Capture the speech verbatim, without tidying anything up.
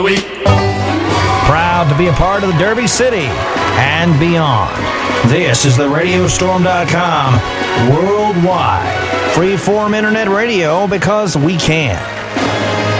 Proud to be a part of the Derby City and beyond. This is the radio storm dot com worldwide freeform internet radio because we can.